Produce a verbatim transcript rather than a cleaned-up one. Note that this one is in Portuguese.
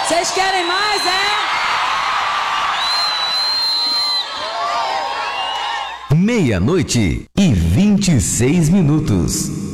Vocês querem mais, é? Meia-noite e vinte e seis minutos.